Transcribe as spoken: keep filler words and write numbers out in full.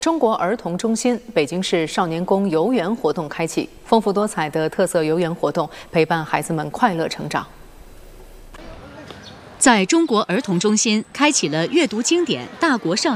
中国儿童中心北京市少年宫游园活动开启，丰富多彩的特色游园活动陪伴孩子们快乐成长。 在中国儿童中心开启了阅读经典大国少